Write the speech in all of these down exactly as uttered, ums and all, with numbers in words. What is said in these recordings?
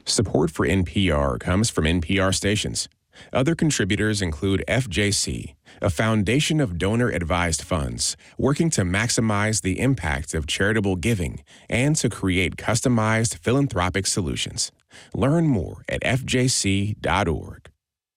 Support for N P R comes from N P R stations. Other contributors include F J C, a foundation of donor-advised funds working to maximize the impact of charitable giving and to create customized philanthropic solutions. Learn more at f j c dot org.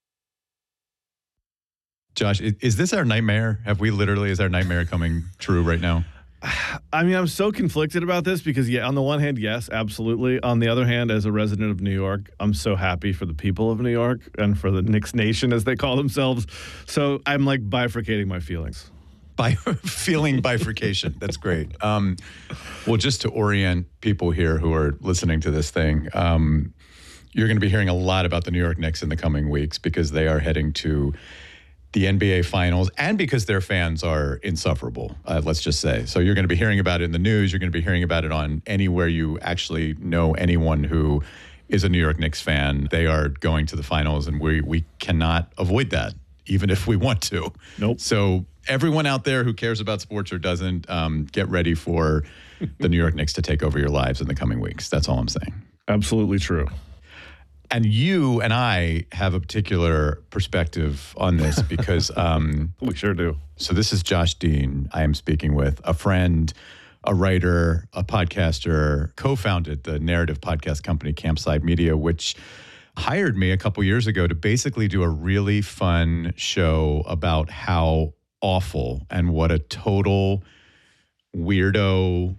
Josh, is this our nightmare? Have we literally, is our nightmare coming true right now? I mean, I'm so conflicted about this because, yeah, on the one hand, yes, absolutely. On the other hand, as a resident of New York, I'm so happy for the people of New York and for the Knicks Nation, as they call themselves. So I'm like bifurcating my feelings. By feeling bifurcation. That's great. Um, well, just to orient people here who are listening to this thing, um, you're going to be hearing a lot about the New York Knicks in the coming weeks because they are heading to the N B A Finals, and because their fans are insufferable, uh, let's just say. So you're going to be hearing about it in the news. You're going to be hearing about it on anywhere you actually know anyone who is a New York Knicks fan. They are going to the finals, and we we cannot avoid that, even if we want to. Nope. So everyone out there who cares about sports or doesn't, um, get ready for the New York Knicks to take over your lives in the coming weeks. That's all I'm saying. Absolutely true. And you and I have a particular perspective on this because... Um, we sure do. So this is Josh Dean. I am speaking with a friend, a writer, a podcaster, co-founded the narrative podcast company Campside Media, which hired me a couple years ago to basically do a really fun show about how awful and what a total weirdo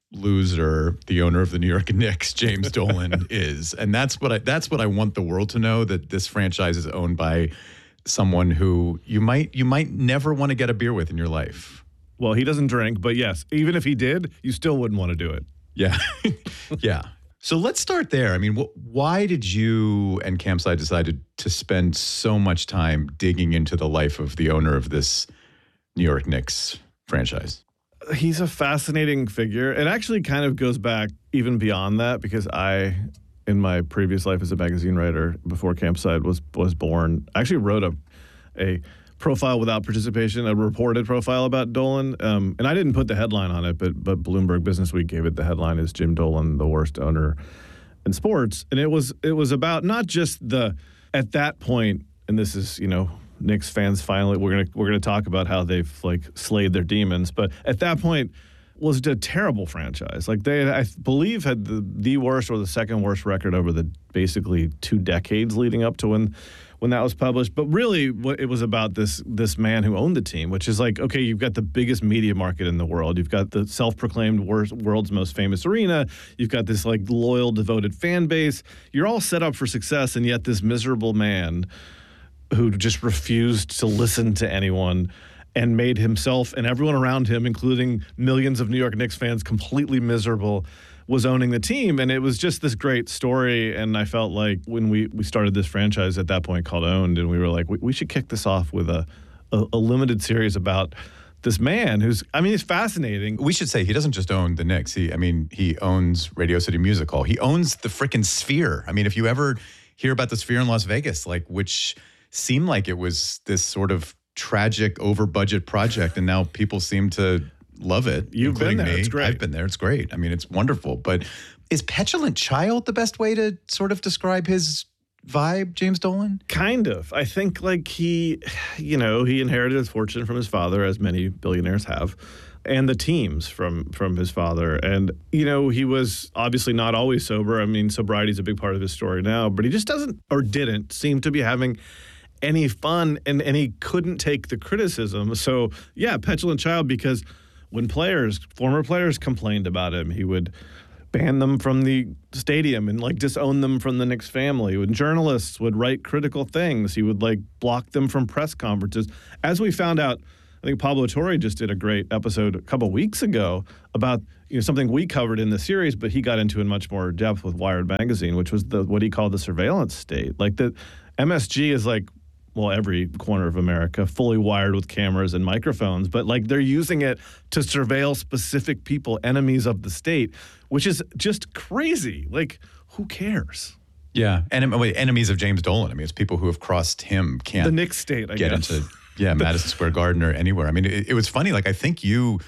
loser the owner of the New York Knicks, James Dolan, is. And that's what I that's what I want the world to know, that this franchise is owned by someone who you might you might never want to get a beer with in your life. Well, he doesn't drink, but yes, even if he did, you still wouldn't want to do it. Yeah. Yeah. So let's start there. I mean, wh- why did you and Campside decide to, to spend so much time digging into the life of the owner of this New York Knicks franchise? He's a fascinating figure. It actually kind of goes back even beyond that because I, in my previous life as a magazine writer before Campside was was born, I actually wrote a a profile without participation, a reported profile about Dolan. Um, and I didn't put the headline on it, but but Bloomberg Businessweek gave it the headline as Jim Dolan, the worst owner in sports. And it was it was about not just the, at that point, and this is, you know, Knicks fans finally, we're gonna we're gonna talk about how they've like slayed their demons, but at that point was a terrible franchise. Like they, I believe, had the the worst or the second worst record over the basically two decades leading up to when when that was published. But really, what it was about this this man who owned the team, which is like, okay, you've got the biggest media market in the world, you've got the self-proclaimed worst, world's most famous arena, you've got this like loyal, devoted fan base. You're all set up for success, and yet this miserable man who just refused to listen to anyone and made himself and everyone around him, including millions of New York Knicks fans, completely miserable, was owning the team. And it was just this great story. And I felt like when we, we started this franchise at that point called Owned, and we were like, we, we should kick this off with a, a, a limited series about this man who's, I mean, he's fascinating. We should say he doesn't just own the Knicks. He, I mean, he owns Radio City Music Hall. He owns the frickin' Sphere. I mean, if you ever hear about the Sphere in Las Vegas, like which seemed like it was this sort of tragic over-budget project, and now people seem to love it. You've been there. Me. It's great. I've been there. It's great. I mean, it's wonderful. But is Petulant Child the best way to sort of describe his vibe, James Dolan? Kind of. I think like he, you know, he inherited his fortune from his father, as many billionaires have, and the teams from from his father. And, you know, he was obviously not always sober. I mean, sobriety is a big part of his story now, but he just doesn't or didn't seem to be having any fun, and, and he couldn't take the criticism. So, yeah, Petulant Child, because when players, former players complained about him, he would ban them from the stadium and like disown them from the Knicks family. When journalists would write critical things, he would like block them from press conferences. As we found out, I think Pablo Torre just did a great episode a couple weeks ago about, you know, something we covered in the series, but he got into in much more depth with Wired magazine, which was the what he called the surveillance state. Like the M S G is like, well, every corner of America, fully wired with cameras and microphones, but like they're using it to surveil specific people, enemies of the state, which is just crazy. Like, who cares? Yeah, and wait, enemies of James Dolan. I mean, it's people who have crossed him can't the Knicks state, I get guess. into yeah Madison Square Garden or anywhere. I mean, it, it was funny. Like, I think you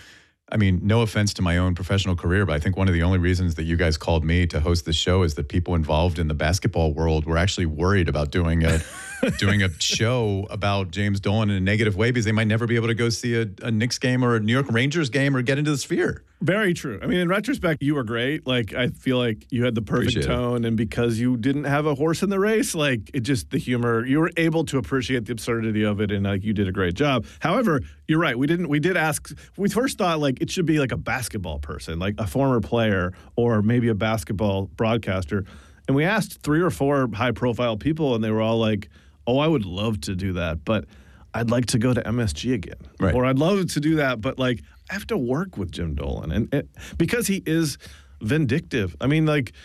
I mean, no offense to my own professional career, but I think one of the only reasons that you guys called me to host the show is that people involved in the basketball world were actually worried about doing a doing a show about James Dolan in a negative way because they might never be able to go see a, a Knicks game or a New York Rangers game or get into the Sphere. Very true. I mean, in retrospect, you were great. Like, I feel like you had the perfect Appreciate tone, it. And because you didn't have a horse in the race, like, it just, the humor, you were able to appreciate the absurdity of it, and like, you did a great job. However, you're right. We didn't, we did ask, we first thought, like, it should be like a basketball person, like a former player or maybe a basketball broadcaster. And we asked three or four high-profile people, and they were all like, oh, I would love to do that, but I'd like to go to M S G again. Right. Or I'd love to do that, but like, I have to work with Jim Dolan. And it, because he is vindictive. I mean, like,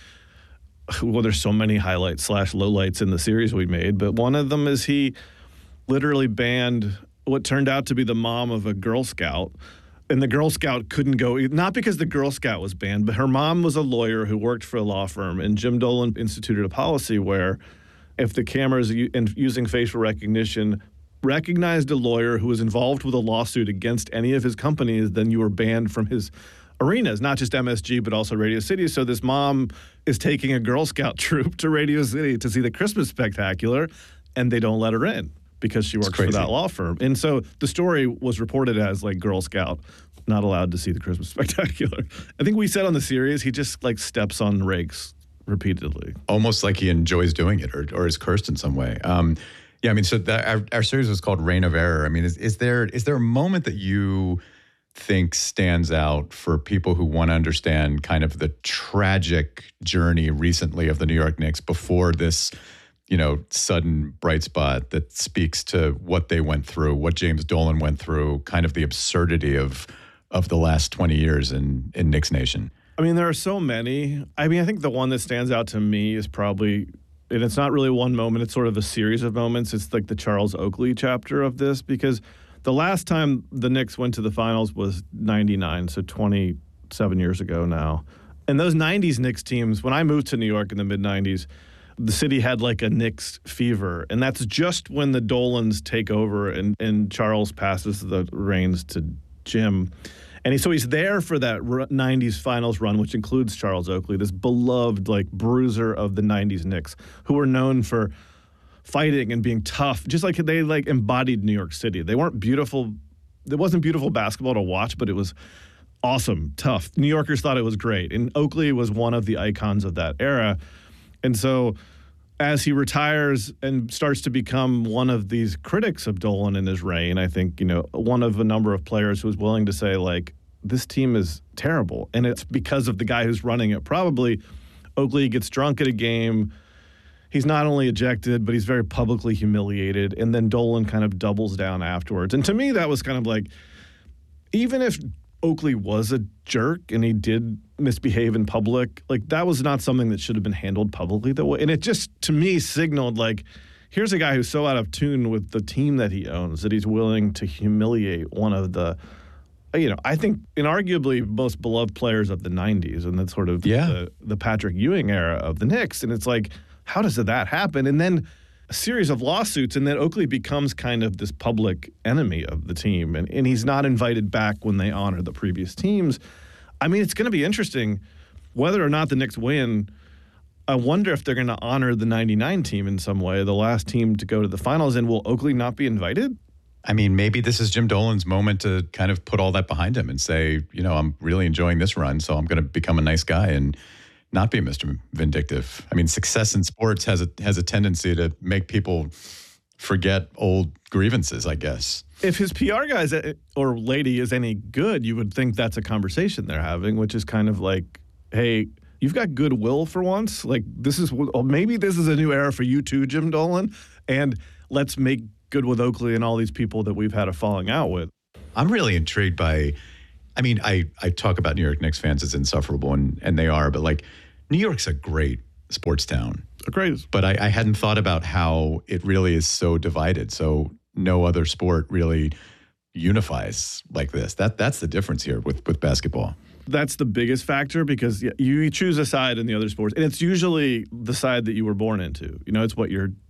well, there's so many highlights slash lowlights in the series we made, but one of them is he literally banned what turned out to be the mom of a Girl Scout. And the Girl Scout couldn't go, not because the Girl Scout was banned, but her mom was a lawyer who worked for a law firm. And Jim Dolan instituted a policy where if the cameras and using facial recognition recognized a lawyer who was involved with a lawsuit against any of his companies, then you were banned from his arenas, not just M S G, but also Radio City. So this mom is taking a Girl Scout troop to Radio City to see the Christmas Spectacular, and they don't let her in because she works for that law firm. And so the story was reported as like Girl Scout not allowed to see the Christmas Spectacular. I think we said on the series, he just like steps on rakes repeatedly. Almost like he enjoys doing it or, or is cursed in some way. Um, yeah, I mean, so that, our, our series was called Reign of Error. I mean, is, is there is there a moment that you think stands out for people who want to understand kind of the tragic journey recently of the New York Knicks before this, you know, sudden bright spot that speaks to what they went through, what James Dolan went through, kind of the absurdity of of the last twenty years in, in Knicks Nation? I mean, there are so many. I mean, I think the one that stands out to me is probably, and it's not really one moment, it's sort of a series of moments. It's like the Charles Oakley chapter of this, because the last time the Knicks went to the finals was ninety-nine, so twenty-seven years ago now. And those nineties Knicks teams, when I moved to New York in the mid-nineties, the city had like a Knicks fever. And that's just when the Dolans take over and, and Charles passes the reins to Jim. And he, so he's there for that nineties finals run, which includes Charles Oakley, this beloved like bruiser of the nineties Knicks, who were known for fighting and being tough, just like they like embodied New York City. They weren't beautiful. It wasn't beautiful basketball to watch, but it was awesome, tough. New Yorkers thought it was great. And Oakley was one of the icons of that era. And so as he retires and starts to become one of these critics of Dolan in his reign, I think, you know, one of a number of players who was willing to say, like, this team is terrible. And it's because of the guy who's running it. Probably Oakley gets drunk at a game. He's not only ejected, but he's very publicly humiliated. And then Dolan kind of doubles down afterwards. And to me, that was kind of like, even if Oakley was a jerk and he did misbehave in public, like that was not something that should have been handled publicly that way. And it just, to me, signaled like, here's a guy who's so out of tune with the team that he owns that he's willing to humiliate one of the, you know, I think inarguably most beloved players of the nineties and that's sort of yeah. the, the Patrick Ewing era of the Knicks. And it's like, how does that happen? And then a series of lawsuits, and then Oakley becomes kind of this public enemy of the team, and, and he's not invited back when they honor the previous teams. I mean, it's going to be interesting whether or not the Knicks win. I wonder if they're going to honor the ninety-nine team in some way, the last team to go to the finals, and will Oakley not be invited? I mean, maybe this is Jim Dolan's moment to kind of put all that behind him and say, you know, I'm really enjoying this run, so I'm going to become a nice guy and not be Mister Vindictive. I mean, success in sports has a has a tendency to make people forget old grievances, I guess. If his P R guy is, or lady is any good, you would think that's a conversation they're having, which is kind of like, hey, you've got goodwill for once. Like, this is, oh, maybe this is a new era for you too, Jim Dolan, and let's make good with Oakley and all these people that we've had a falling out with. I'm really intrigued by, I mean, I, I talk about New York Knicks fans as insufferable, and, and they are, but like, New York's a great sports town. Great. But I, I hadn't thought about how it really is so divided. So no other sport really unifies like this. That That's the difference here with, with basketball. That's the biggest factor, because you choose a side in the other sports, and it's usually the side that you were born into. You know, it's what your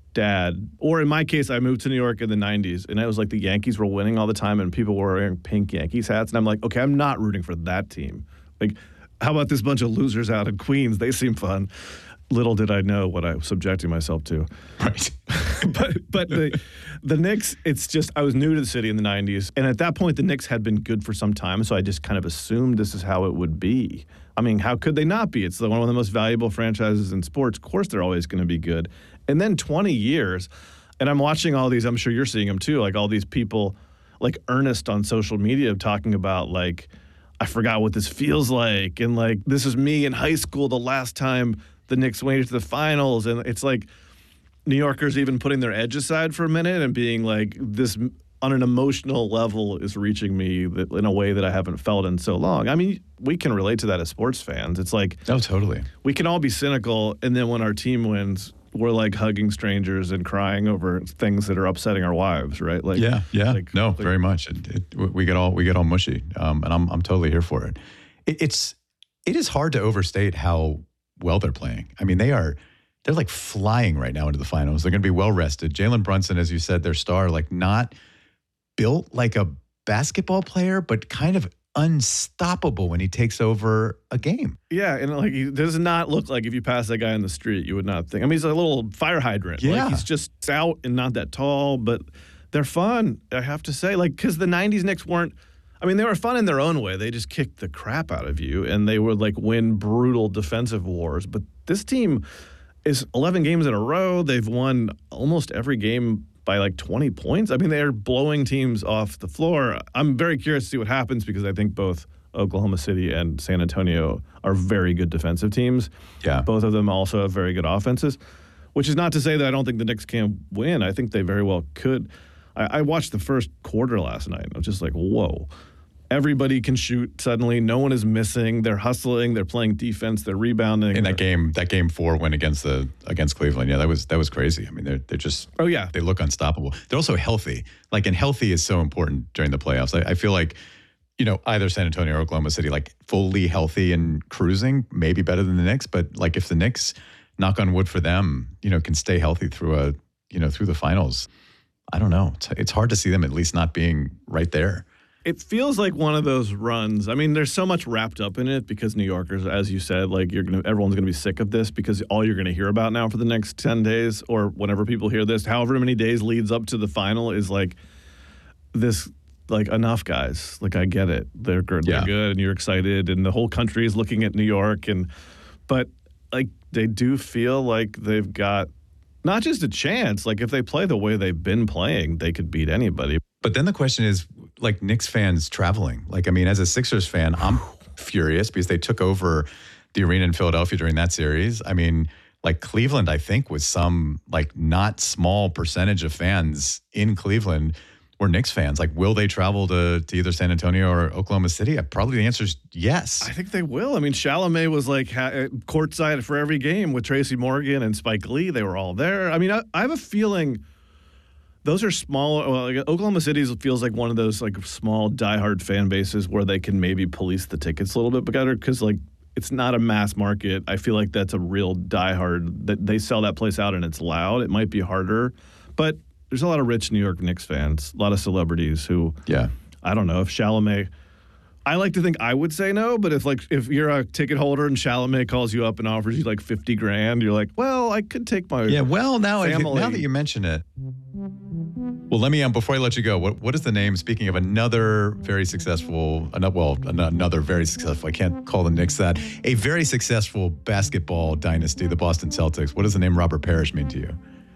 dad, or in my case, I moved to New York in the nineties, and it was like the Yankees were winning all the time, and people were wearing pink Yankees hats, and I'm like, okay, I'm not rooting for that team. Like, how about this bunch of losers out in Queens? They seem fun. Little did I know what I was subjecting myself to. Right. but but the the Knicks, it's just, I was new to the city in the nineties, and at that point, the Knicks had been good for some time, so I just kind of assumed this is how it would be. I mean, how could they not be? It's the, one of the most valuable franchises in sports. Of course, they're always going to be good. And then twenty years, and I'm watching all these, I'm sure you're seeing them too, like all these people, like Ernest on social media talking about, like, I forgot what this feels like, and like, this is me in high school the last time the Knicks made it to the finals. And it's like New Yorkers even putting their edge aside for a minute and being like, this on an emotional level is reaching me that, in a way that I haven't felt in so long. I mean, we can relate to that as sports fans. It's like, oh, totally. We can all be cynical, and then when our team wins, we're like hugging strangers and crying over things that are upsetting our wives, right? Like, yeah, yeah, like, no, like, very much. It, it, we get all we get all mushy, um, and I'm I'm totally here for it. it. It's it is hard to overstate how well they're playing. I mean, they are they're like flying right now into the finals. They're going to be well rested. Jalen Brunson, as you said, their star, like not built like a basketball player, but kind of unstoppable when he takes over a game. Yeah, and like he does not look like, if you pass that guy in the street, you would not think. I mean, he's a little fire hydrant. Yeah. Like, he's just out and not that tall, but they're fun, I have to say. Like, because the nineties Knicks weren't, I mean, they were fun in their own way. They just kicked the crap out of you, and they would like win brutal defensive wars. But this team is eleven games in a row. They've won almost every game by like twenty points. I mean, they're blowing teams off the floor. I'm very curious to see what happens, because I think both Oklahoma City and San Antonio are very good defensive teams. Yeah. Both of them also have very good offenses, which is not to say that I don't think the Knicks can win. I think they very well could. I, I watched the first quarter last night, and I was just like, whoa. Everybody can shoot suddenly. No one is missing. They're hustling. They're playing defense. They're rebounding. In that game, that game four win against the against Cleveland, yeah, that was that was crazy. I mean, they're they're just oh yeah, they look unstoppable. They're also healthy. Like, and healthy is so important during the playoffs. I, I feel like, you know, either San Antonio or Oklahoma City, like fully healthy and cruising, maybe better than the Knicks. But like, if the Knicks, knock on wood for them, you know, can stay healthy through a you know through the finals, I don't know. It's, it's hard to see them at least not being right there. It feels like one of those runs. I mean, there's so much wrapped up in it, because New Yorkers, as you said, like you're gonna, everyone's going to be sick of this, because all you're going to hear about now for the next ten days, or whenever people hear this, however many days leads up to the final, is like this, like, enough, guys. Like, I get it. They're good. Yeah. They're good, and you're excited, and the whole country is looking at New York, and but like they do feel like they've got not just a chance. Like, if they play the way they've been playing, they could beat anybody. But then the question is, like, Knicks fans traveling. Like, I mean, as a Sixers fan, I'm furious because they took over the arena in Philadelphia during that series. I mean, like, Cleveland, I think, was some, like, not small percentage of fans in Cleveland were Knicks fans. Like, will they travel to, to either San Antonio or Oklahoma City? Probably the answer is yes. I think they will. I mean, Chalamet was like ha- courtside for every game with Tracy Morgan and Spike Lee. They were all there. I mean, I, I have a feeling those are small. Well, like, Oklahoma City feels like one of those like small diehard fan bases where they can maybe police the tickets a little bit better, because like it's not a mass market. I feel like that's a real diehard that they sell that place out and it's loud. It might be harder, but there's a lot of rich New York Knicks fans, a lot of celebrities who, yeah, I don't know if Chalamet. I like to think I would say no, but if like if you're a ticket holder and Chalamet calls you up and offers you like fifty grand, you're like, well, I could take my yeah. Well, now if, family. now that you mention it, well, let me um before I let you go, what what is the name? Speaking of another very successful, another well, another very successful. I can't call the Knicks that. A very successful basketball dynasty, the Boston Celtics. What does the name Robert Parrish mean to you?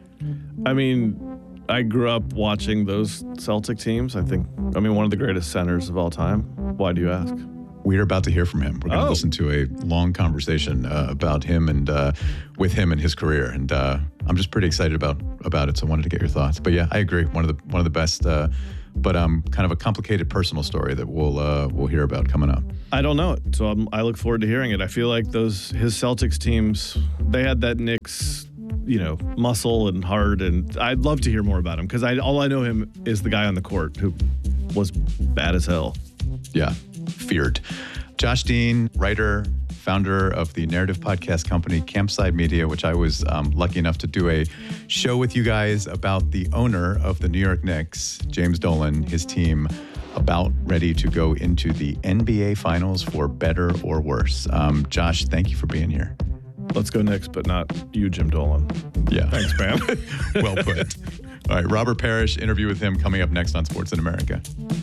I mean, I grew up watching those Celtic teams. I think, I mean, one of the greatest centers of all time. Why do you ask? We're about to hear from him. We're going to Oh. listen to a long conversation uh, about him and uh, with him and his career. And uh, I'm just pretty excited about about it. So I wanted to get your thoughts. But yeah, I agree. One of the one of the best, uh, but um, kind of a complicated personal story that we'll uh, we'll hear about coming up. I don't know it, so I'm, I look forward to hearing it. I feel like those his Celtics teams, they had that Knicks, you know, muscle and heart, and I'd love to hear more about him, because I all I know him is the guy on the court who was bad as hell. Yeah, feared. Josh Dean, writer, founder of the narrative podcast company Campside Media, which I was um, lucky enough to do a show with you guys about the owner of the New York Knicks, James Dolan, his team, about ready to go into the N B A Finals for better or worse. Um, Josh, thank you for being here. Let's go Knicks, but not you, Jim Dolan. Yeah. Thanks, man. Well put. All right, Robert Parrish, interview with him coming up next on Sports in America.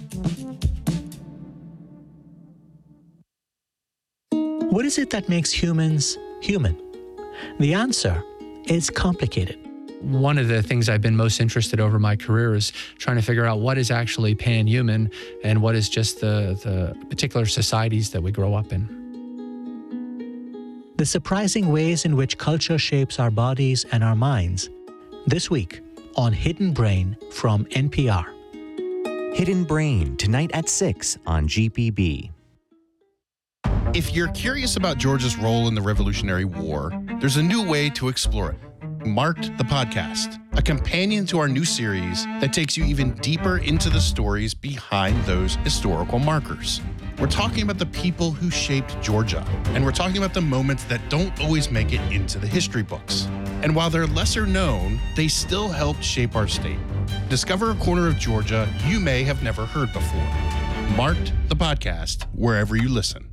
What is it that makes humans human? The answer is complicated. One of the things I've been most interested over my career is trying to figure out what is actually pan-human and what is just the, the particular societies that we grow up in. The surprising ways in which culture shapes our bodies and our minds. This week on Hidden Brain from N P R. Hidden Brain, tonight at six on G P B. If you're curious about Georgia's role in the Revolutionary War, there's a new way to explore it. Marked the Podcast, a companion to our new series that takes you even deeper into the stories behind those historical markers. We're talking about the people who shaped Georgia, and we're talking about the moments that don't always make it into the history books. And while they're lesser known, they still helped shape our state. Discover a corner of Georgia you may have never heard before. Marked the Podcast, wherever you listen.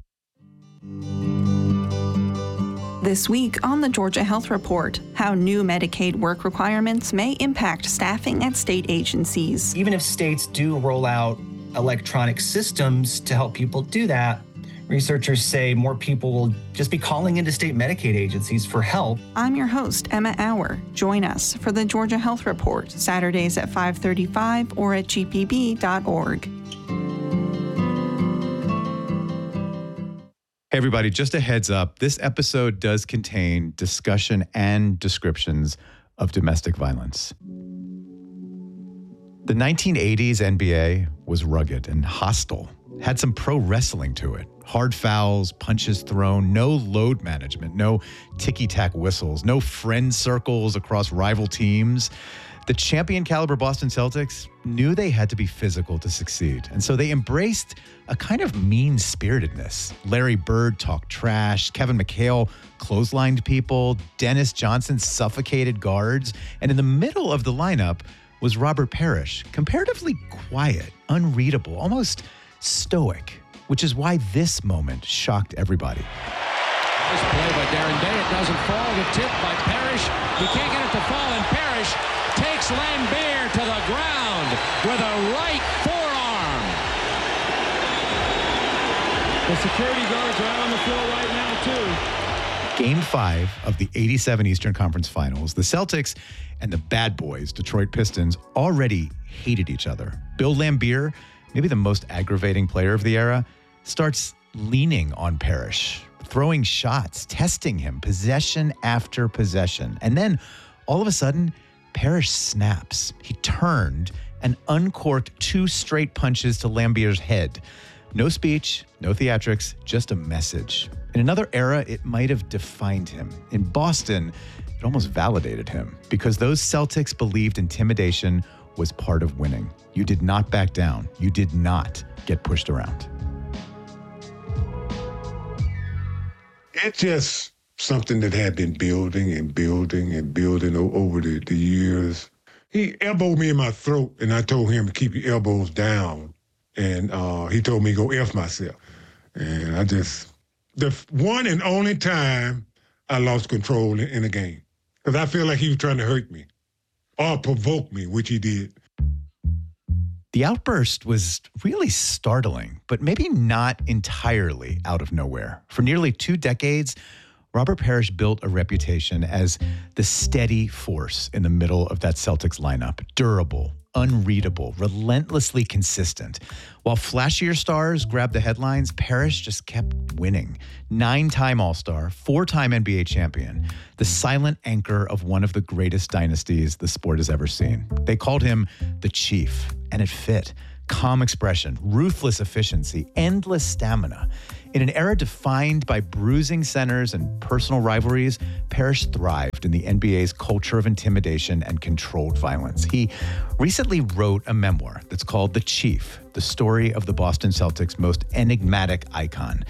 This week on the Georgia Health Report, how new Medicaid work requirements may impact staffing at state agencies. Even if states do roll out electronic systems to help people do that, researchers say more people will just be calling into state Medicaid agencies for help. I'm your host, Emma Auer. Join us for the Georgia Health Report, Saturdays at five thirty-five or at g p b dot org. Hey, everybody, just a heads up. This episode does contain discussion and descriptions of domestic violence. The nineteen eighties N B A was rugged and hostile, had some pro wrestling to it. Hard fouls, punches thrown, no load management, no ticky-tack whistles, no friend circles across rival teams. The champion caliber Boston Celtics knew they had to be physical to succeed, and so they embraced a kind of mean-spiritedness. Larry Bird talked trash, Kevin McHale clotheslined people, Dennis Johnson suffocated guards, and in the middle of the lineup was Robert Parrish, comparatively quiet, unreadable, almost stoic, which is why this moment shocked everybody. Nice play by Darren Day. It doesn't fall. The tip by Parrish. He can't get it to fall, and Parrish takes Laimbeer to the ground with a right forearm. The security guards are out on the floor right now, too. Game five of the eighty-seven Eastern Conference Finals, the Celtics and the bad boys, Detroit Pistons, already hated each other. Bill Laimbeer, maybe the most aggravating player of the era, starts leaning on Parrish, throwing shots, testing him, possession after possession. And then, all of a sudden, Parrish snaps. He turned and uncorked two straight punches to Laimbeer's head. No speech, no theatrics, just a message. In another era, it might have defined him. In Boston, it almost validated him because those Celtics believed intimidation was part of winning. You did not back down. You did not get pushed around. It's just something that had been building and building and building o- over the, the years. He elbowed me in my throat, and I told him to keep your elbows down. And uh, he told me to go F myself. And I just, the one and only time I lost control in, in a game. Because I feel like he was trying to hurt me or provoke me, which he did. The outburst was really startling, but maybe not entirely out of nowhere. For nearly two decades, Robert Parrish built a reputation as the steady force in the middle of that Celtics lineup. Durable, unreadable, relentlessly consistent. While flashier stars grabbed the headlines, Parrish just kept winning. Nine-time All-Star, four-time N B A champion, the silent anchor of one of the greatest dynasties the sport has ever seen. They called him the Chief, and it fit. Calm expression, ruthless efficiency, endless stamina. In an era defined by bruising centers and personal rivalries, Parrish thrived in the N B A's culture of intimidation and controlled violence. He recently wrote a memoir that's called The Chief, the story of the Boston Celtics' most enigmatic icon.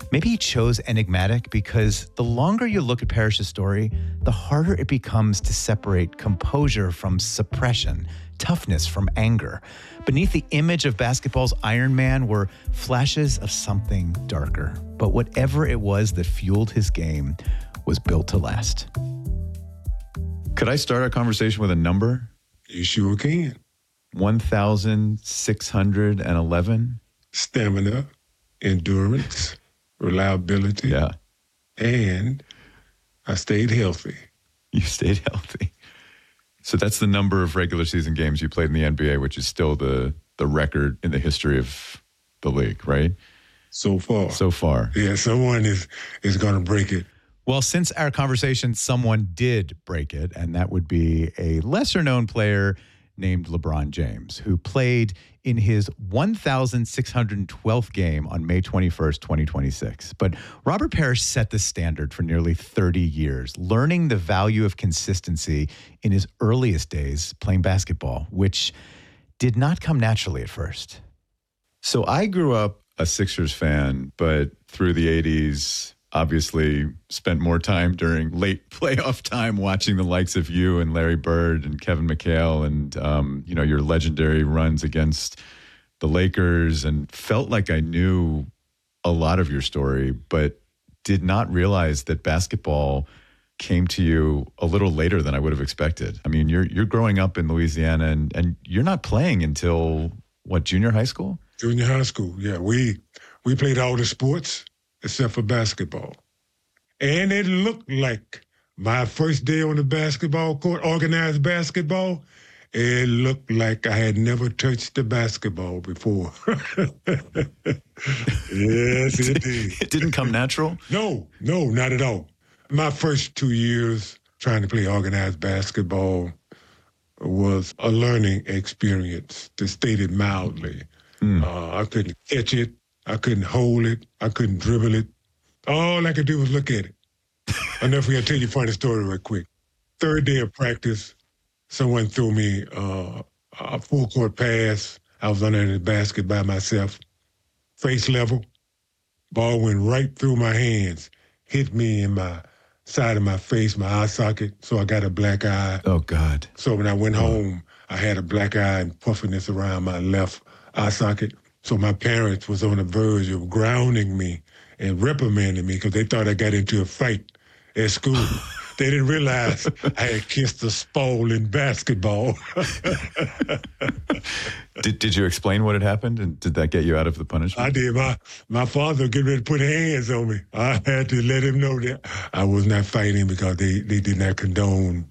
Maybe he chose enigmatic because the longer you look at Parrish's story, the harder it becomes to separate composure from suppression, toughness from anger. Beneath the image of basketball's Iron Man were flashes of something darker. But whatever it was that fueled his game was built to last. Could I start our conversation with a number? You sure can. one thousand six hundred eleven. Stamina, endurance, reliability. Yeah. And I stayed healthy. You stayed healthy. So that's the number of regular season games you played in the N B A, which is still the the record in the history of the league, right? So far. So far. Yeah, someone is is going to break it. Well, since our conversation, someone did break it, and that would be a lesser-known player named LeBron James, who played in his one thousand six hundred twelfth game on May twenty-first, twenty twenty-six. But Robert Parrish set the standard for nearly thirty years, learning the value of consistency in his earliest days playing basketball, which did not come naturally at first. So I grew up a Sixers fan, but through the eighties, obviously spent more time during late playoff time watching the likes of you and Larry Bird and Kevin McHale and, um, you know, your legendary runs against the Lakers, and felt like I knew a lot of your story, but did not realize that basketball came to you a little later than I would have expected. I mean, you're you're growing up in Louisiana, and, and you're not playing until, what, junior high school? Junior high school, yeah. We we played all the sports except for basketball. And it looked like my first day on the basketball court, organized basketball, it looked like I had never touched the basketball before. Yes, it did. It didn't come natural? No, no, not at all. My first two years trying to play organized basketball was a learning experience, to state it mildly. Mm. Uh, I couldn't catch it. I couldn't hold it. I couldn't dribble it. All I could do was look at it. I'll never forget, I'll tell you a funny story real quick. Third day of practice, someone threw me uh, a full court pass. I was under the basket by myself, face level. Ball went right through my hands, hit me in my side of my face, my eye socket, so I got a black eye. Oh, God. So when I went home, I had a black eye and puffiness around my left eye socket. So my parents was on the verge of grounding me and reprimanding me because they thought I got into a fight at school. They didn't realize I had kissed a spall in basketball. did Did you explain what had happened, and did that get you out of the punishment? I did. My my father getting ready to put hands on me. I had to let him know that I was not fighting because they, they did not condone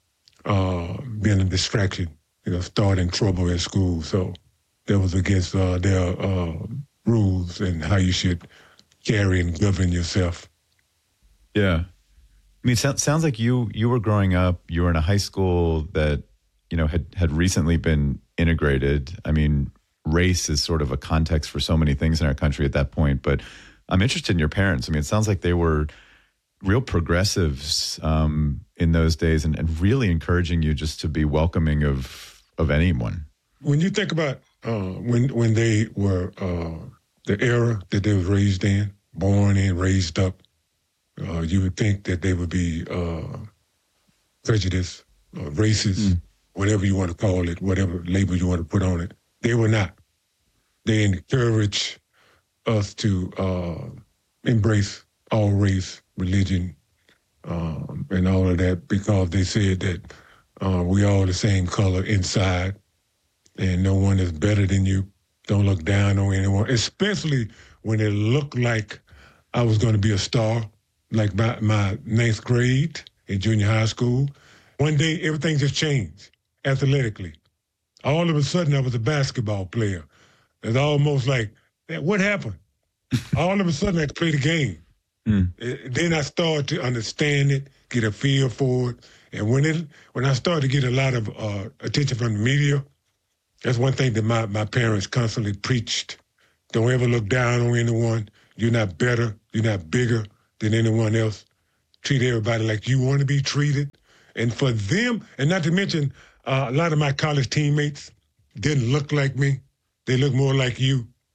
uh, being a distraction, you know, starting trouble at school. So that was against uh, their uh, rules and how you should carry and govern yourself. Yeah. I mean, it so- sounds like you you were growing up, you were in a high school that, you know, had, had recently been integrated. I mean, race is sort of a context for so many things in our country at that point, but I'm interested in your parents. I mean, it sounds like they were real progressives um, in those days, and, and really encouraging you just to be welcoming of of anyone. When you think about uh, when when they were, uh, the era that they were raised in, born in, raised up, Uh, you would think that they would be uh, prejudiced, uh, racist, mm. whatever you want to call it, whatever label you want to put on it. They were not. They encourage us to uh, embrace all race, religion, um, and all of that because they said that uh, we all the same color inside and no one is better than you. Don't look down on anyone, especially when it looked like I was going to be a star. Like my, my ninth grade in junior high school. One day, everything just changed athletically. All of a sudden, I was a basketball player. It's almost like, what happened? All of a sudden, I could play the game. Mm. Then I started to understand it, get a feel for it. And when it when I started to get a lot of uh, attention from the media, that's one thing that my, my parents constantly preached. Don't ever look down on anyone. You're not better. You're not bigger than anyone else. Treat everybody like you want to be treated. And for them, and not to mention, uh, a lot of my college teammates didn't look like me. They looked more like you.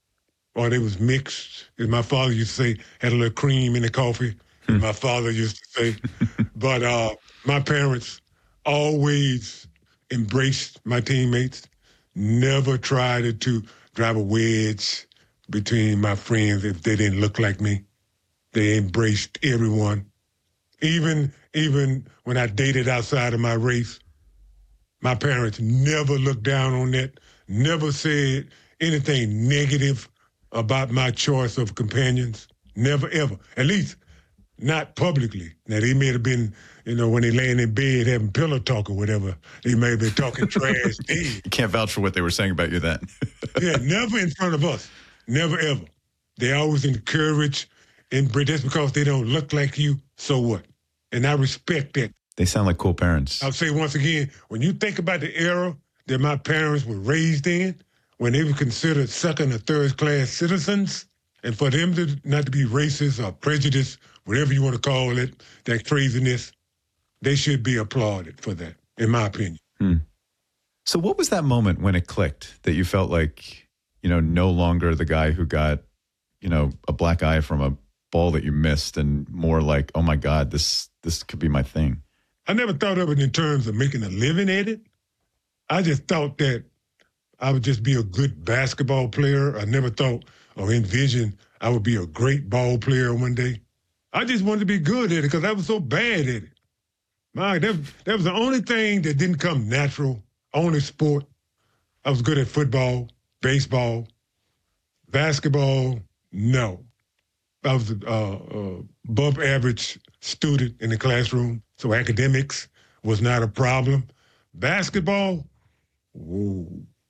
or they was mixed. As my father used to say, had a little cream in the coffee, as my father used to say. But uh, my parents always embraced my teammates, never tried to drive a wedge between my friends if they didn't look like me. They embraced everyone. Even, even when I dated outside of my race, my parents never looked down on that, never said anything negative about my choice of companions. Never, ever. At least not publicly. Now, they may have been, you know, when they laying in bed having pillow talk or whatever, they may have been talking trash then. You can't vouch for what they were saying about you then. Yeah, never in front of us. Never, ever. They always encourage, and that's because they don't look like you, so what? And I respect that. They sound like cool parents. I'll say once again, when you think about the era that my parents were raised in, when they were considered second or third class citizens, and for them to not to be racist or prejudiced, whatever you want to call it, that craziness, they should be applauded for that, in my opinion. Hmm. So what was that moment when it clicked that you felt like, you know, no longer the guy who got, you know, a black eye from a ball that you missed and more like, oh my God, this this could be my thing? I never thought of it in terms of making a living at it. I just thought that I would just be a good basketball player. I never thought or envisioned I would be a great ball player one day. I just wanted to be good at it because I was so bad at it. My, that, that was the only thing that didn't come natural, only sport. I was good at football, baseball, basketball, no. I was a uh, uh, above average student in the classroom, so academics was not a problem. Basketball, whoa.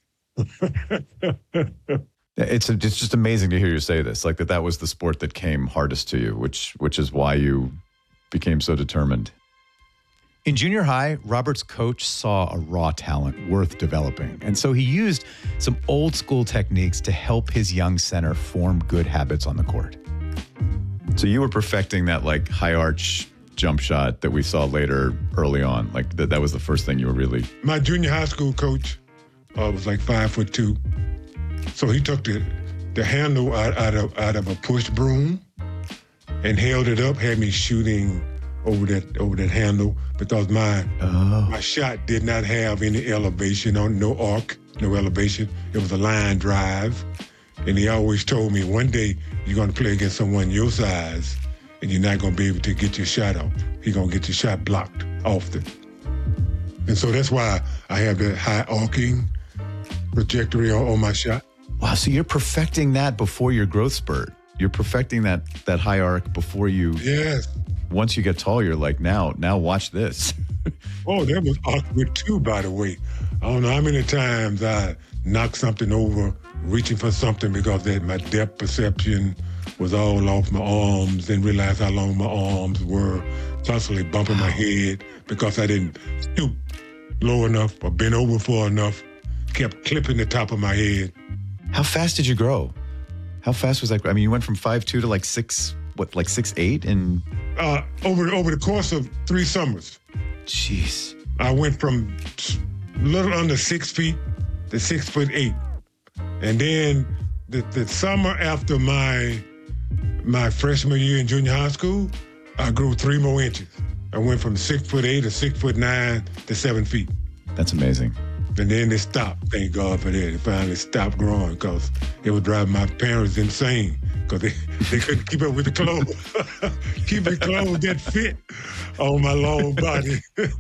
It's a, it's just amazing to hear you say this, like that that was the sport that came hardest to you, which which is why you became so determined. In junior high, Robert's coach saw a raw talent worth developing, and so he used some old school techniques to help his young center form good habits on the court. So you were perfecting that like high arch jump shot that we saw later early on, like that that was the first thing you were really... My junior high school coach uh, was like five foot two. So he took the, the handle out, out, of, out of a push broom and held it up, had me shooting over that over that handle because my oh. my shot did not have any elevation on, no arc, no elevation. It was a line drive. And he always told me, one day you're going to play against someone your size and you're not going to be able to get your shot off. He's going to get your shot blocked often. And so that's why I have that high arcing trajectory on, on my shot. Wow, so you're perfecting that before your growth spurt. You're perfecting that that high arc before you... Yes. Once you get tall, you're like, now, now watch this. Oh, that was awkward too, by the way. I don't know how many times I knocked something over reaching for something because that my depth perception was all off my arms, didn't realize how long my arms were, constantly bumping my head because I didn't stoop low enough or bend over far enough, kept clipping the top of my head. How fast did you grow? How fast was that? I mean, you went from five two to like six, what, like six eight? And uh, over, over the course of three summers. Jeez. I went from a little under six feet to six foot eight. And then the, the summer after my my freshman year in junior high school, I grew three more inches. I went from six foot eight to six foot nine to seven feet. That's amazing. And then it stopped. Thank God for that. It finally stopped growing because it was driving my parents insane because they, they couldn't keep up with the clothes. Keep the clothes that fit on my long body.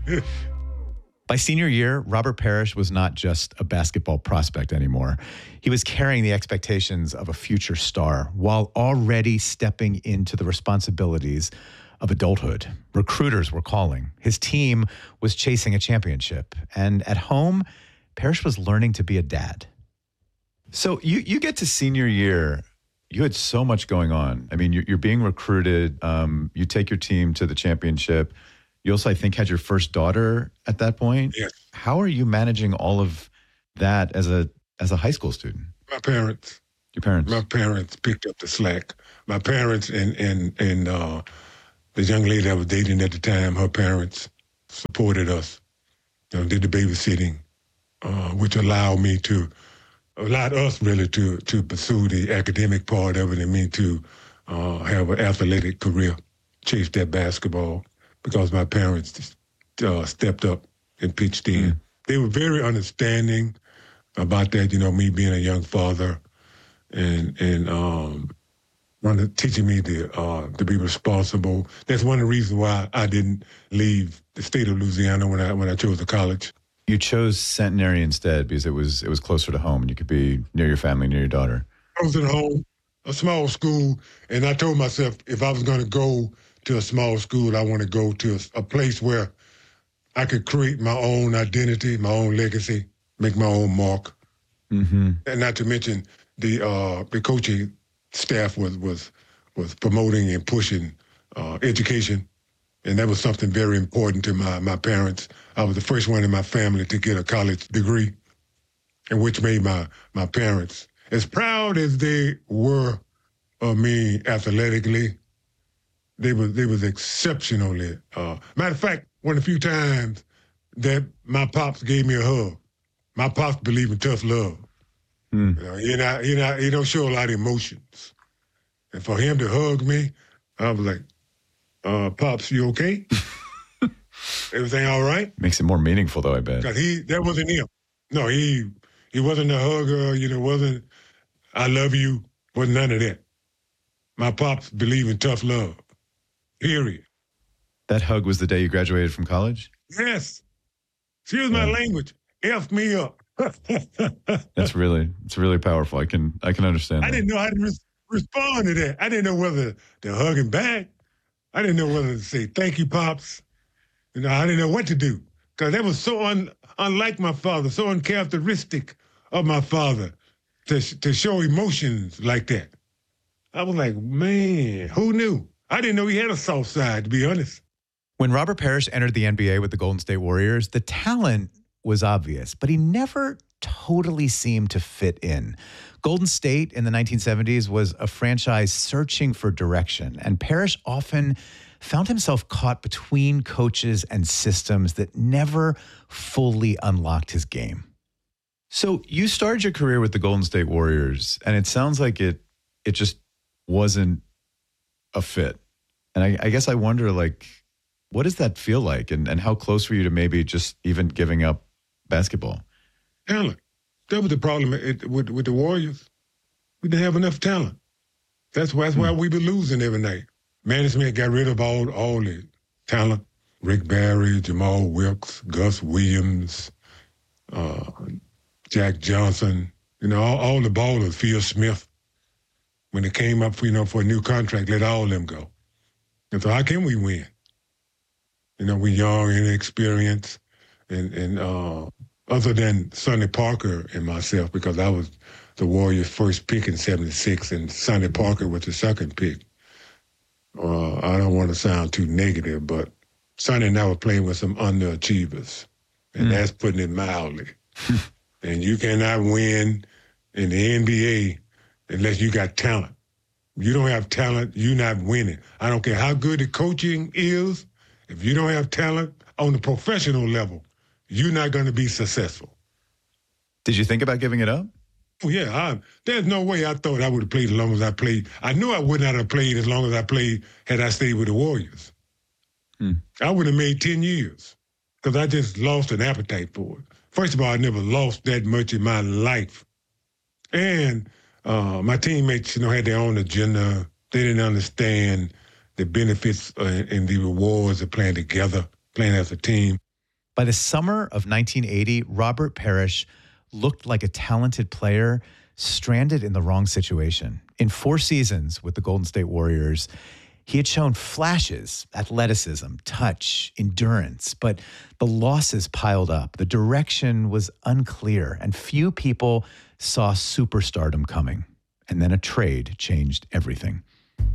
By senior year, Robert Parrish was not just a basketball prospect anymore. He was carrying the expectations of a future star while already stepping into the responsibilities of adulthood. Recruiters were calling. His team was chasing a championship. And at home, Parrish was learning to be a dad. So you you get to senior year, you had so much going on. I mean, you're, you're being recruited. Um, you take your team to the championship. You also, I think, had your first daughter at that point. Yes. How are you managing all of that as a as a high school student? My parents. Your parents? My parents picked up the slack. My parents and and and uh, the young lady I was dating at the time, her parents supported us. You know, did the babysitting, uh, which allowed me to allowed us really to to pursue the academic part of it and me to uh, have an athletic career, chase that basketball, because my parents uh, stepped up and pitched in. Mm. They were very understanding about that, you know, me being a young father and and um, teaching me to, uh, to be responsible. That's one of the reasons why I didn't leave the state of Louisiana when I when I chose the college. You chose Centenary instead because it was it was closer to home and you could be near your family, near your daughter. I was at home, a small school, and I told myself if I was going to go to a small school, I want to go to a, a place where I could create my own identity, my own legacy, make my own mark. Mm-hmm. And not to mention the uh, the coaching staff was was was promoting and pushing uh, education. And that was something very important to my, my parents. I was the first one in my family to get a college degree, and which made my, my parents, as proud as they were of me athletically, they was they was exceptionally. Uh, matter of fact, one of the few times that my pops gave me a hug. My pops believe in tough love. Mm. You know, you know, you know, he don't show a lot of emotions, and for him to hug me, I was like, Uh, Pops, you okay? Everything all right? Makes it more meaningful, though, I bet. Because he, that wasn't him. No, he he wasn't a hugger, you know, wasn't, I love you, wasn't none of that. My Pops believe in tough love, period. That hug was the day you graduated from college? Yes. Excuse yeah. my language. F me up. That's really, it's really powerful. I can, I can understand I that. didn't know how to re- respond to that. I didn't know whether to hug him back. I didn't know whether to say, thank you, Pops. You know, I didn't know what to do because that was so un, unlike my father, so uncharacteristic of my father to, to show emotions like that. I was like, man, who knew? I didn't know he had a soft side, to be honest. When Robert Parrish entered the N B A with the Golden State Warriors, the talent was obvious, but he never totally seemed to fit in. Golden State in the nineteen seventies was a franchise searching for direction, and Parrish often found himself caught between coaches and systems that never fully unlocked his game. So you started your career with the Golden State Warriors, and it sounds like it it just wasn't a fit. And I, I guess I wonder, like, what does that feel like, and, and how close were you to maybe just even giving up basketball? Talent. That was the problem it, with, with the Warriors. We didn't have enough talent. That's why, that's why we were losing every night. Management got rid of all, all the talent. Rick Barry, Jamal Wilkes, Gus Williams, uh, Jack Johnson, you know, all, all the ballers, Phil Smith. When it came up, for, you know, for a new contract, let all of them go. And so how can we win? You know, we're young, inexperienced, and, and uh, other than Sonny Parker and myself, because I was the Warriors' first pick in seventy-six, and Sonny Parker was the second pick. Uh, I don't want to sound too negative, but Sonny and I were playing with some underachievers, and mm. that's putting it mildly. And you cannot win in the N B A unless you got talent. You don't have talent, you're not winning. I don't care how good the coaching is. If you don't have talent on the professional level, you're not going to be successful. Did you think about giving it up? Oh, yeah. I, there's no way I thought I would have played as long as I played. I knew I would not have played as long as I played had I stayed with the Warriors. Hmm. I would have made ten years because I just lost an appetite for it. First of all, I never lost that much in my life. And uh, my teammates, you know, had their own agenda. They didn't understand the benefits uh, and the rewards of playing together, playing as a team. By the summer of nineteen eighty, Robert Parrish looked like a talented player stranded in the wrong situation. In four seasons with the Golden State Warriors, he had shown flashes, athleticism, touch, endurance, but the losses piled up. The direction was unclear, and few people saw superstardom coming. And then a trade changed everything.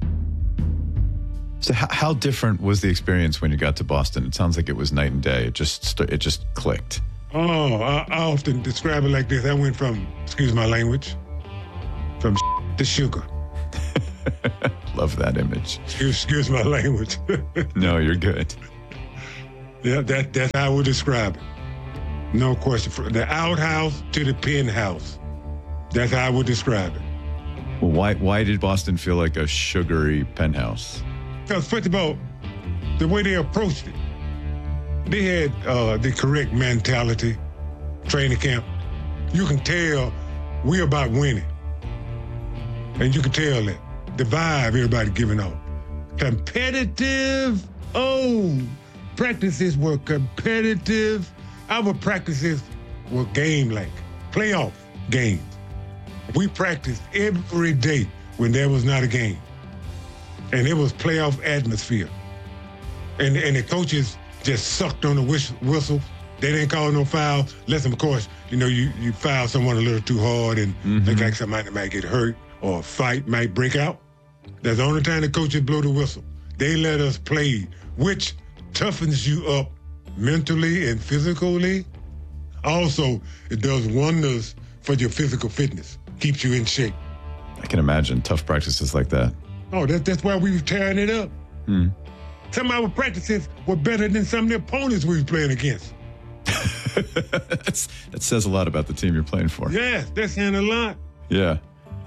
So how, how different was the experience when you got to Boston? It sounds like it was night and day. It just it just clicked. Oh, I, I often describe it like this. I went from, excuse my language, from to sugar. Love that image. Excuse, excuse my language. No, you're good. Yeah, that, that's how I would describe it. No question. From the outhouse to the penthouse. That's how I would describe it. Well, why why did Boston feel like a sugary penthouse? Because first of all, the way they approached it, they had uh, the correct mentality, training camp. You can tell we're about winning. And you can tell that. The vibe everybody giving off. Competitive. Oh, practices were competitive. Our practices were game-like, playoff games. We practiced every day when there was not a game. And it was playoff atmosphere. And, and the coaches just sucked on the whistle. They didn't call no foul. Unless, of course, you know, you, you foul someone a little too hard and mm-hmm. look like somebody might get hurt or a fight might break out. That's the only time the coaches blow the whistle. They let us play, which toughens you up mentally and physically. Also, it does wonders for your physical fitness, keeps you in shape. I can imagine tough practices like that. Oh, that, that's why we were tearing it up. Hmm. Some of our practices were better than some of the opponents we were playing against. That's, that says a lot about the team you're playing for. Yes, that's saying a lot. Yeah.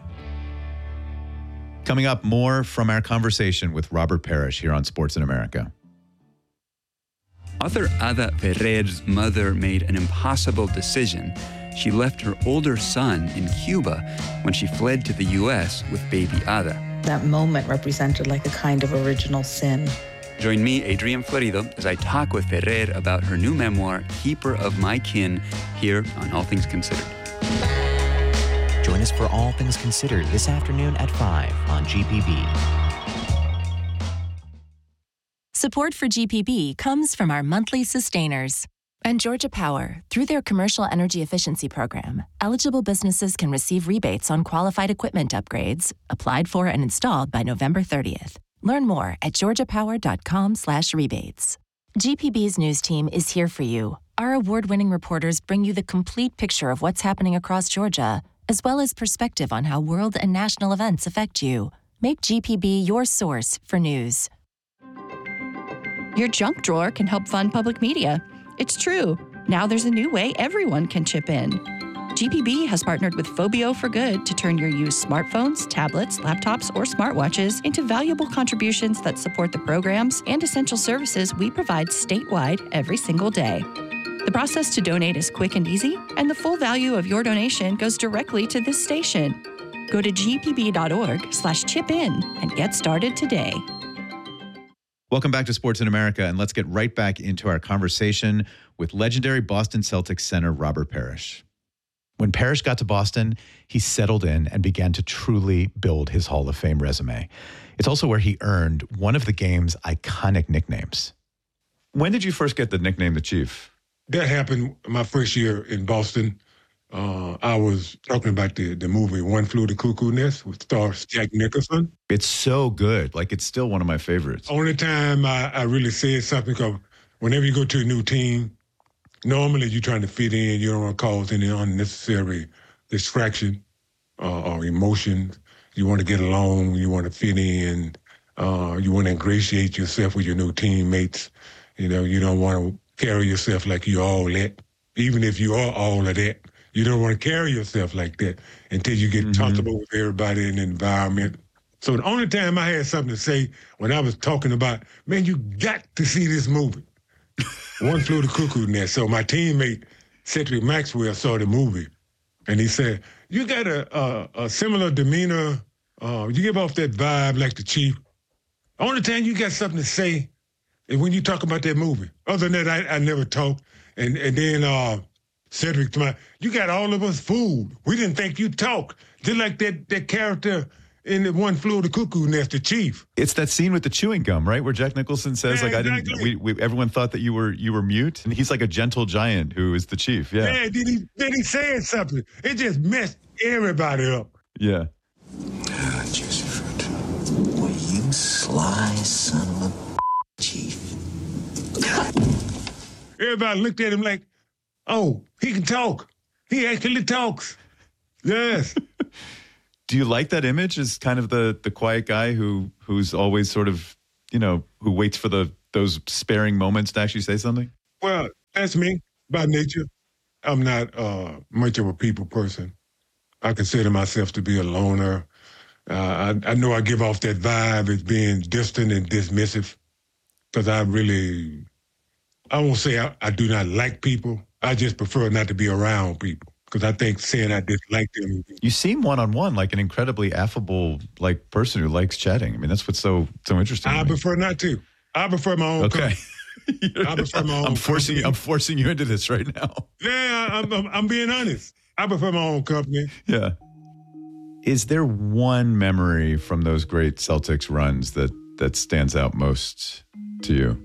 Coming up, more from our conversation with Robert Parrish here on Sports in America. Author Ada Ferrer's mother made an impossible decision. She left her older son in Cuba when she fled to the U S with baby Ada. That moment represented like a kind of original sin. Join me, Adrian Florido, as I talk with Ferrer about her new memoir, Keeper of My Kin, here on All Things Considered. Join us for All Things Considered this afternoon at five on G P B. Support for G P B comes from our monthly sustainers. And Georgia Power, through their Commercial Energy Efficiency Program, eligible businesses can receive rebates on qualified equipment upgrades, applied for and installed by November thirtieth. Learn more at georgiapower.com slash rebates. G P B's news team is here for you. Our award-winning reporters bring you the complete picture of what's happening across Georgia, as well as perspective on how world and national events affect you. Make G P B your source for news. Your junk drawer can help fund public media. It's true. Now there's a new way everyone can chip in. G P B has partnered with Phobio for Good to turn your used smartphones, tablets, laptops, or smartwatches into valuable contributions that support the programs and essential services we provide statewide every single day. The process to donate is quick and easy, and the full value of your donation goes directly to this station. Go to gpb.org slash chip in and get started today. Welcome back to Sports in America, and let's get right back into our conversation with legendary Boston Celtics center Robert Parrish. When Parrish got to Boston, he settled in and began to truly build his Hall of Fame resume. It's also where he earned one of the game's iconic nicknames. When did you first get the nickname the Chief? That happened my first year in Boston. Uh, I was talking about the, the movie One Flew the Cuckoo Nest with star Jack Nicholson. It's so good. Like, it's still one of my favorites. Only time I, I really said something, because whenever you go to a new team, normally you're trying to fit in. You don't want to cause any unnecessary distraction uh, or emotion. You want to get along. You want to fit in. Uh, you want to ingratiate yourself with your new teammates. You know, you don't want to carry yourself like you all that. Even if you are all of that, you don't want to carry yourself like that until you get mm-hmm. comfortable with everybody in the environment. So the only time I had something to say when I was talking about, man, you got to see this movie. One Flew the Cuckoo Nest. So my teammate, Cedric Maxwell, saw the movie, and he said, you got a, a, a similar demeanor. Uh, you give off that vibe like the Chief. Only time you got something to say is when you talk about that movie. Other than that, I, I never talk. And, and then uh, Cedric, you got all of us fooled. We didn't think you'd talk. Just like that, that character in the One Flew the Cuckoo Nest, the Chief. It's that scene with the chewing gum, right? Where Jack Nicholson says, yeah, like, exactly. I didn't, we, we, everyone thought that you were you were mute. And he's like a gentle giant who is the Chief. Yeah. Yeah, then he, then he said something. It just messed everybody up. Yeah. Ah, juicy fruit. Boy, you sly son of a Chief. Everybody looked at him like, oh, he can talk. He actually talks. Yes. Do you like that image as kind of the the quiet guy who who's always sort of, you know, who waits for the those sparing moments to actually say something? Well, that's me by nature. I'm not uh, much of a people person. I consider myself to be a loner. Uh, I, I know I give off that vibe as being distant and dismissive because I really, I won't say I, I do not like people. I just prefer not to be around people because I think saying I dislike them. You seem one-on-one like an incredibly affable like person who likes chatting. I mean, that's what's so so interesting. I prefer not to. I prefer my own Okay. company. I prefer my own I'm forcing company. I'm forcing you into this right now. Yeah, I'm, I'm, I'm being honest. I prefer my own company. Yeah. Is there one memory from those great Celtics runs that that stands out most to you?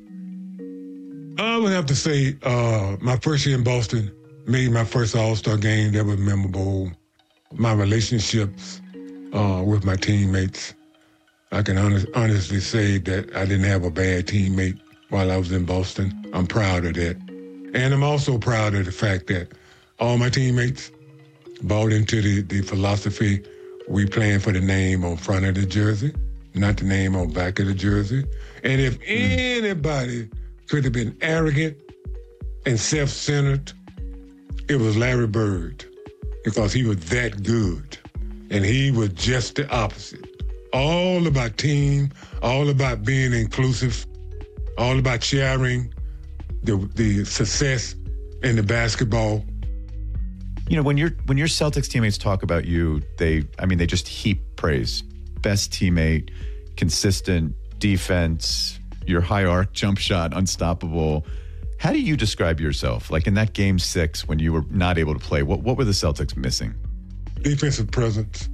I would have to say uh, my first year in Boston, made my first All-Star game. That was memorable. My relationships uh, with my teammates. I can honest, honestly say that I didn't have a bad teammate while I was in Boston. I'm proud of that. And I'm also proud of the fact that all my teammates bought into the, the philosophy we playing for the name on front of the jersey, not the name on back of the jersey. And if anybody could have been arrogant and self-centered, it was Larry Bird, because he was that good. And he was just the opposite. All about team, all about being inclusive, all about sharing the, the success in the basketball. You know, when your when your Celtics teammates talk about you, they I mean they just heap praise. Best teammate, consistent defense, your high arc jump shot, unstoppable. How do you describe yourself? Like in that game six when you were not able to play, what what were the Celtics missing? Defensive presence,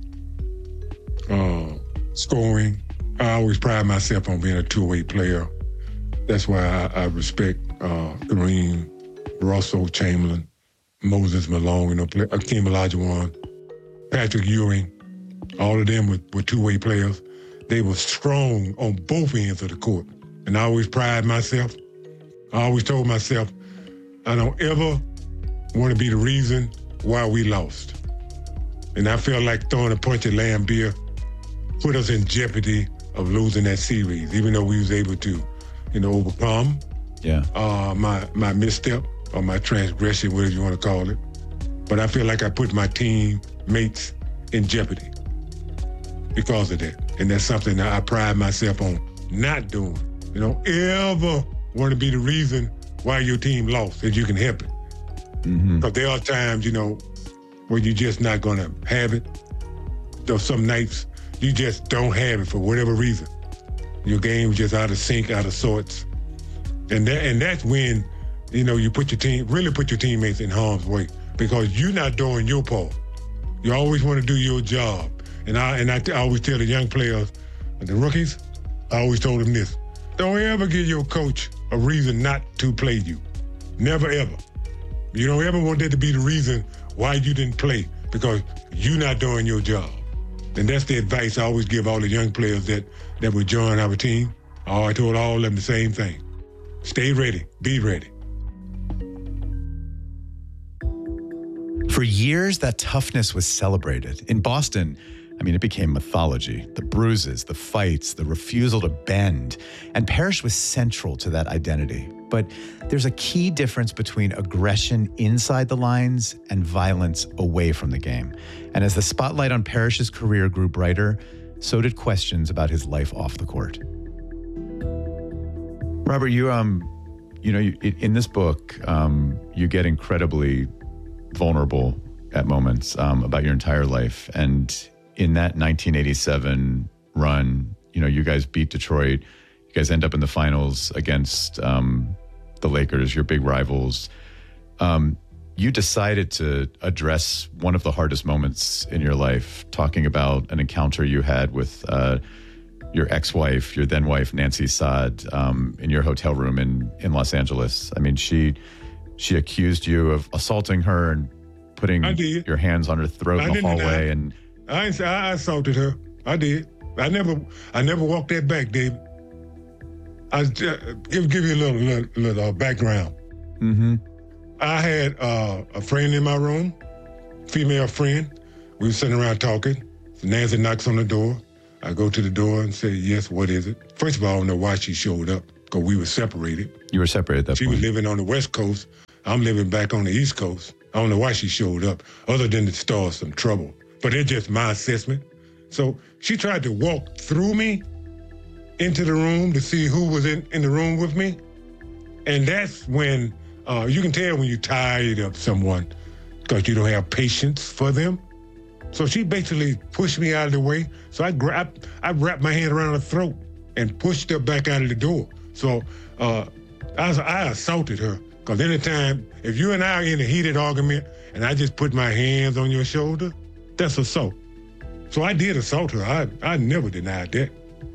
uh, scoring. I always pride myself on being a two-way player. That's why I, I respect uh, Kareem, Russell, Chamberlain, Moses Malone, you know, Akeem Olajuwon, Patrick Ewing. All of them were, were two-way players. They were strong on both ends of the court. And I always pride myself. I always told myself, I don't ever want to be the reason why we lost. And I felt like throwing a punch at Lambeer put us in jeopardy of losing that series, even though we was able to, you know, overcome yeah. uh, my my misstep or my transgression, whatever you want to call it. But I feel like I put my teammates in jeopardy because of that. And that's something that I pride myself on not doing. You don't ever want to be the reason why your team lost, if you can help it. Mm-hmm. Because there are times, you know, where you're just not going to have it. Though some nights you just don't have it for whatever reason. Your game's just out of sync, out of sorts. And that, and that's when, you know, you put your team, really put your teammates in harm's way because you're not doing your part. You always want to do your job. And I and I, t- I always tell the young players, the rookies, I always told them this. Don't ever give your coach a reason not to play you. Never, ever. You don't ever want that to be the reason why you didn't play because you're not doing your job. And that's the advice I always give all the young players that, that would join our team. Oh, I told all of them the same thing. Stay ready. Be ready. For years, that toughness was celebrated. In Boston, I mean, it became mythology. The bruises, the fights, the refusal to bend. And Parrish was central to that identity. But there's a key difference between aggression inside the lines and violence away from the game. And as the spotlight on Parrish's career grew brighter, so did questions about his life off the court. Robert, you, um, you know, you, in this book, um, you get incredibly vulnerable at moments um, about your entire life. And in that nineteen eighty-seven run, you know, you guys beat Detroit. You guys end up in the finals against um, the Lakers, your big rivals. Um, you decided to address one of the hardest moments in your life, talking about an encounter you had with uh, your ex-wife, your then-wife, Nancy Saad, um, in your hotel room in, in Los Angeles. I mean, she she accused you of assaulting her and putting your hands on her throat I in the didn't hallway. deny. And I, ain't say I assaulted her. I did. I never, I never walked that back, David. I uh, give give you a little, little, little uh, background. Mm-hmm. I had uh, a friend in my room, female friend. We were sitting around talking. Nancy knocks on the door. I go to the door and say, "Yes, what is it?" First of all, I don't know why she showed up because we were separated. You were separated at that she point. was living on the West Coast. I'm living back on the East Coast. I don't know why she showed up, other than to start some trouble. but it's just my assessment. So she tried to walk through me into the room to see who was in, in the room with me. And that's when uh, you can tell when you're tired of someone because you don't have patience for them. So she basically pushed me out of the way. So I grabbed, I wrapped my hand around her throat and pushed her back out of the door. So uh, I, I assaulted her. Because anytime, if you and I are in a heated argument and I just put my hands on your shoulder, that's assault. So I did assault her. I, I never denied that.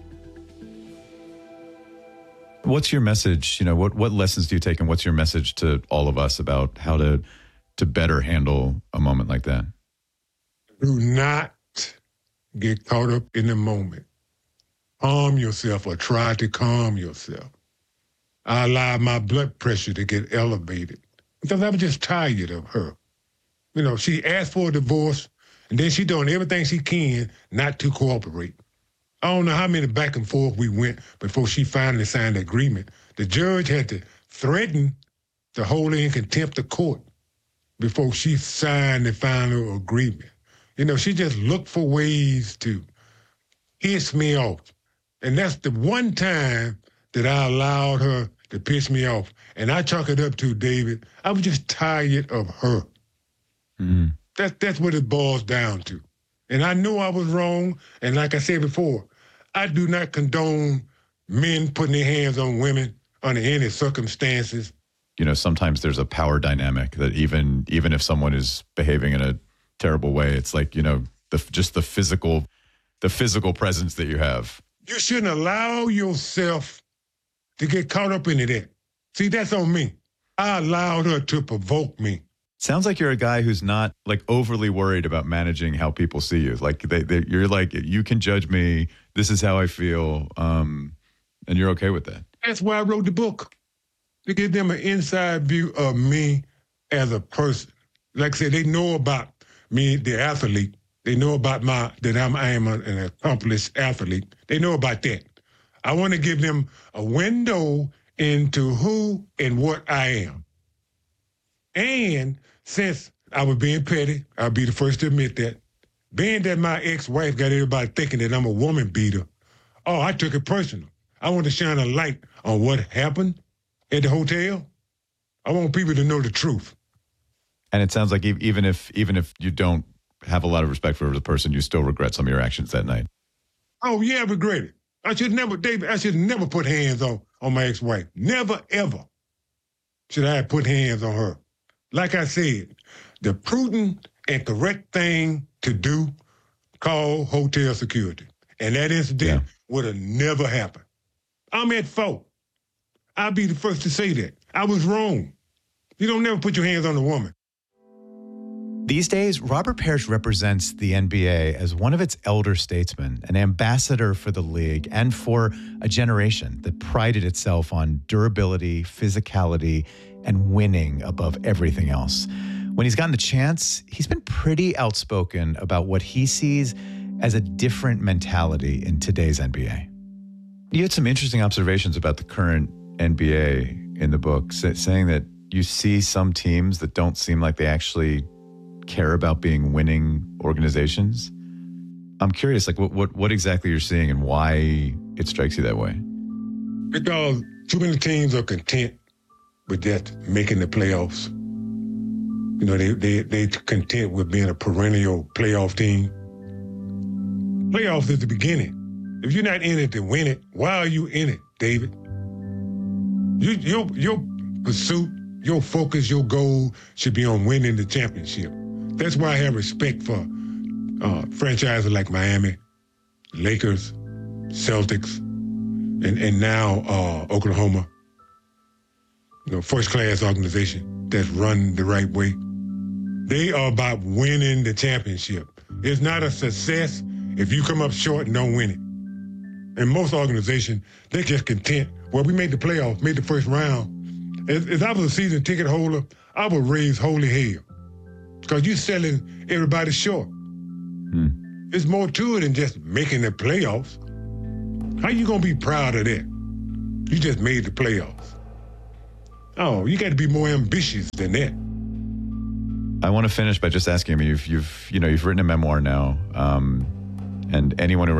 What's your message? You know, what, what lessons do you take and what's your message to all of us about how to to better handle a moment like that? Do not get caught up in the moment. Calm yourself or try to calm yourself. I allowed my blood pressure to get elevated because I was just tired of her. You know, she asked for a divorce, and then she doing everything she can not to cooperate. I don't know how many back and forth we went before she finally signed the agreement. The judge had to threaten to hold her in contempt of court before she signed the final agreement. You know, she just looked for ways to piss me off. And that's the one time that I allowed her to piss me off. And I chalk it up to, David, I was just tired of her. Mm-hmm. That, that's what it boils down to. And I knew I was wrong. And like I said before, I do not condone men putting their hands on women under any circumstances. You know, sometimes there's a power dynamic that even even if someone is behaving in a terrible way, it's like, you know, the just the physical, the physical presence that you have. You shouldn't allow yourself to get caught up into that. See, that's on me. I allowed her to provoke me. Sounds like you're a guy who's not like overly worried about managing how people see you. Like they, they, you're like, you can judge me. This is how I feel. Um, and you're okay with that. That's why I wrote the book, to give them an inside view of me as a person. Like I said, they know about me, the athlete. They know about my that I'm, I am an accomplished athlete. They know about that. I want to give them a window into who and what I am. And since I was being petty, I'll be the first to admit that, being that my ex-wife got everybody thinking that I'm a woman beater, oh, I took it personal. I want to shine a light on what happened at the hotel. I want people to know the truth. And it sounds like even if even if you don't have a lot of respect for the person, you still regret some of your actions that night. Oh, yeah, I regret it. I should never, David, I should never put hands on, on my ex-wife. Never, ever should I have put hands on her. Like I said, the prudent and correct thing to do, call hotel security. And that incident yeah. would have never happened. I'm at fault. I'll be the first to say that. I was wrong. You don't never put your hands on a woman. These days, Robert Parish represents the N B A as one of its elder statesmen, an ambassador for the league and for a generation that prided itself on durability, physicality, and winning above everything else. When he's gotten the chance, he's been pretty outspoken about what he sees as a different mentality in today's N B A. You had some interesting observations about the current N B A in the book, saying that you see some teams that don't seem like they actually care about being winning organizations. I'm curious, like what, what, what exactly you're seeing and why it strikes you that way. Because too many teams are content with just making the playoffs. You know, they they they content with being a perennial playoff team. Playoffs is the beginning. If you're not in it to win it, why are you in it, David? You, your your pursuit, your focus, your goal should be on winning the championship. That's why I have respect for uh, franchises like Miami, Lakers, Celtics, and, and now uh, Oklahoma. You know, first-class organization that's run the right way. They are about winning the championship. It's not a success if you come up short and don't win it. And most organizations, they're just content. Well, we made the playoffs, made the first round. If, if I was a season ticket holder, I would raise holy hell. Because you're selling everybody short. Hmm. There's more to it than just making the playoffs. How you going to be proud of that? You just made the playoffs. Oh, you got to be more ambitious than that. I want to finish by just asking you, you've, you've, you know, you've written a memoir now, um, and anyone who